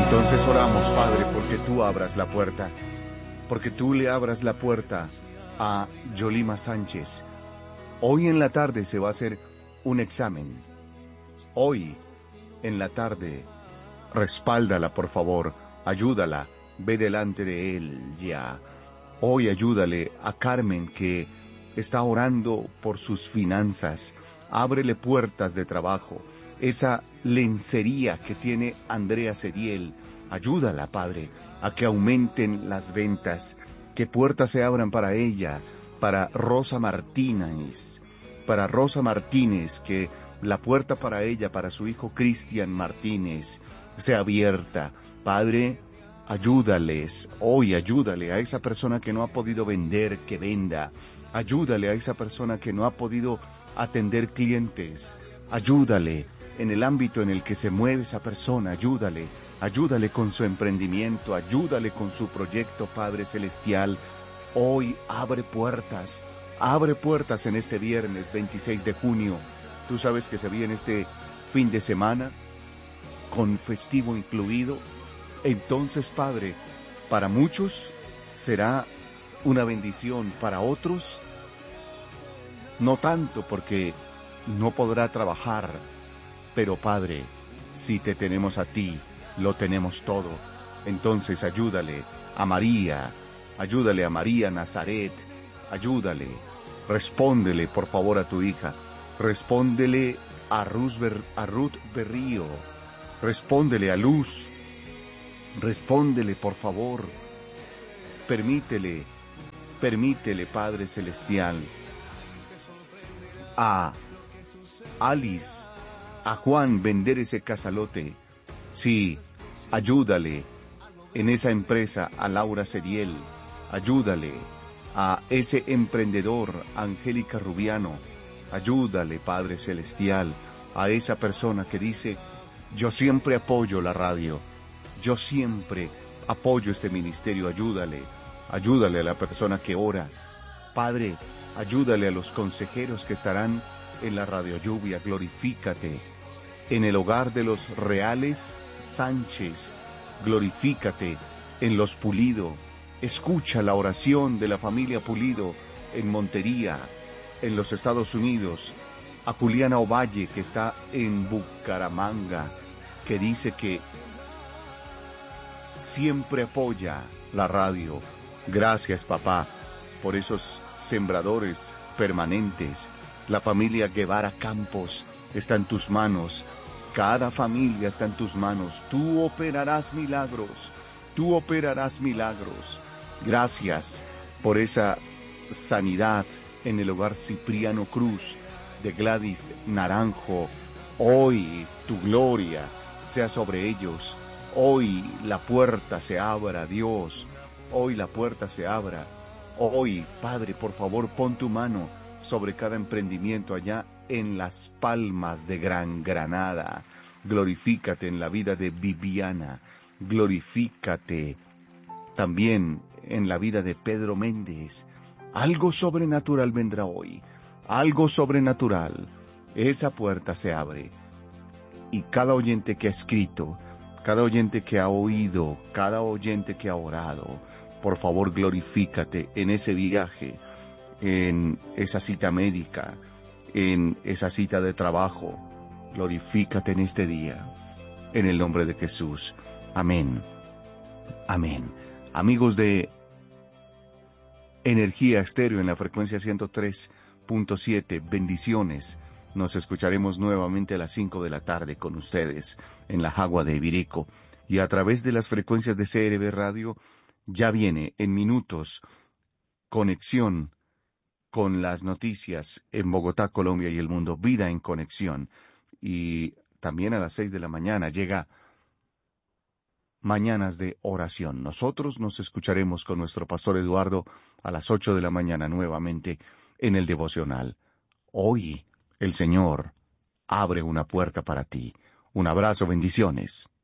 Entonces oramos, Padre, porque tú abras la puerta, porque tú le abras la puerta a Yolima Sánchez. Hoy en la tarde se va a hacer un examen. Hoy en la tarde, respáldala, por favor, ayúdala, ve delante de él ya. Hoy ayúdale a Carmen, que está orando por sus finanzas. Ábrele puertas de trabajo. Esa lencería que tiene Andrea Seriel, ayúdala, Padre, a que aumenten las ventas, que puertas se abran para ella, para Rosa Martínez, que la puerta para ella, para su hijo Cristian Martínez, sea abierta. Padre, ayúdales, hoy ayúdale a esa persona que no ha podido vender, que venda. Ayúdale a esa persona que no ha podido atender clientes. Ayúdale en el ámbito en el que se mueve esa persona. Ayúdale con su emprendimiento, ayúdale con su proyecto, Padre Celestial. Hoy abre puertas en este viernes 26 de junio. Tú sabes que se viene este fin de semana con festivo incluido. Entonces, Padre, para muchos será una bendición, para otros no tanto, porque no podrá trabajar. Pero, Padre, si te tenemos a ti, lo tenemos todo. Entonces ayúdale a María Nazaret, ayúdale, respóndele por favor a tu hija, respóndele a Ruth Berrío, respóndele a Luz, respóndele por favor, permítele, Padre Celestial, a Alice, a Juan vender ese casalote. Sí, ayúdale en esa empresa a Laura Seriel, ayúdale a ese emprendedor Angélica Rubiano, ayúdale, Padre Celestial, a esa persona que dice: yo siempre apoyo la radio, yo siempre apoyo este ministerio. Ayúdale a la persona que ora. Padre, ayúdale a los consejeros que estarán en la Radio Lluvia. Glorifícate en el hogar de los Reales Sánchez, glorifícate en los Pulido. Escucha la oración de la familia Pulido en Montería, en los Estados Unidos, a Juliana Ovalle, que está en Bucaramanga, que dice que siempre apoya la radio. Gracias, papá, por esos sembradores permanentes. La familia Guevara Campos está en tus manos. Cada familia está en tus manos. Tú operarás milagros. Gracias por esa sanidad en el hogar Cipriano Cruz de Gladys Naranjo. Hoy tu gloria sea sobre ellos. Hoy la puerta se abra, Dios. Hoy la puerta se abra. Hoy, Padre, por favor, pon tu mano sobre cada emprendimiento allá en Las Palmas de Gran Granada. Glorifícate en la vida de Viviana. Glorifícate también en la vida de Pedro Méndez. Algo sobrenatural vendrá hoy. Algo sobrenatural. Esa puerta se abre. Y cada oyente que ha escrito, cada oyente que ha oído, cada oyente que ha orado, por favor glorifícate en ese viaje, en esa cita médica, en esa cita de trabajo. Glorifícate en este día, en el nombre de Jesús. Amén. Amén. Amigos de Energía Estéreo en la frecuencia 103.7, bendiciones. Nos escucharemos nuevamente a las 5 de la tarde con ustedes en la Jagua de Ibirico. Y a través de las frecuencias de CRB Radio, ya viene en minutos conexión con las noticias en Bogotá, Colombia y el mundo. Vida en Conexión. Y también a las 6 de la mañana llega Mañanas de Oración. Nosotros nos escucharemos con nuestro pastor Eduardo a las 8 de la mañana nuevamente en el devocional. Hoy el Señor abre una puerta para ti. Un abrazo, bendiciones.